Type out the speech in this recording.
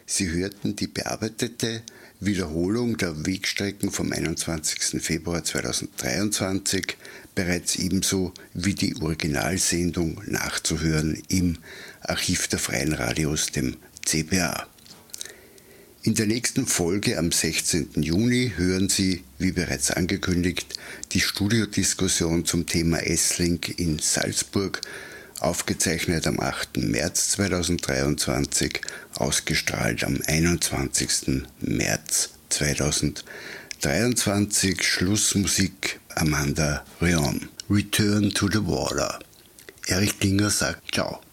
Sie hörten die bearbeitete Wiederholung der Wegstrecken vom 21. Februar 2023, bereits ebenso wie die Originalsendung nachzuhören im Archiv der Freien Radios, dem CBA. In der nächsten Folge am 16. Juni hören Sie, wie bereits angekündigt, die Studiodiskussion zum Thema S-Link in Salzburg, aufgezeichnet am 8. März 2023, ausgestrahlt am 21. März 2023. Schlussmusik Amanda Rheon. Return to the Water. Erich Klinger sagt Ciao.